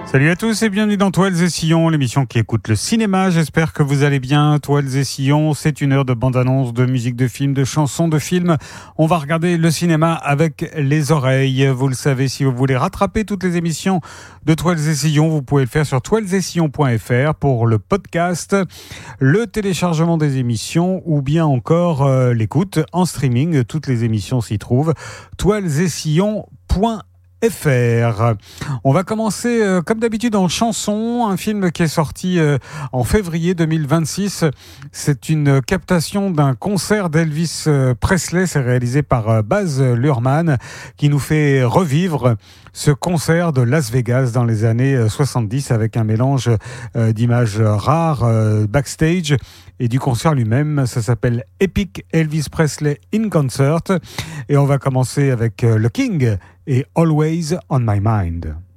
Salut à tous et bienvenue dans Toiles et Sillons, l'émission qui écoute le cinéma. J'espère que vous allez bien. Toiles et Sillons, c'est une heure de bande-annonce, de musique de film, de chansons de film. On va regarder le cinéma avec les oreilles. Vous le savez, si vous voulez rattraper toutes les émissions de Toiles et Sillons, vous pouvez le faire sur toilesetSillons.fr pour le podcast, le téléchargement des émissions ou bien encore l'écoute en streaming. Toutes les émissions s'y trouvent. toilesetSillons.fr. On va commencer comme d'habitude en chanson, un film qui est sorti en février 2026. C'est une captation d'un concert d'Elvis Presley, c'est réalisé par Baz Luhrmann qui nous fait revivre ce concert de Las Vegas dans les années 70 avec un mélange d'images rares backstage et du concert lui-même. Ça s'appelle Epic Elvis Presley in Concert et on va commencer avec le King et Always on My Mind.